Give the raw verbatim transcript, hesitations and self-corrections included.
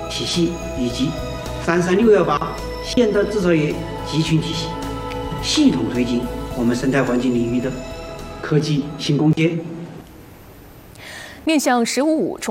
体系以及三三六幺八现代制造业集群体系，系统推进我们生态环境领域的科技新攻坚。 面向“十五五”重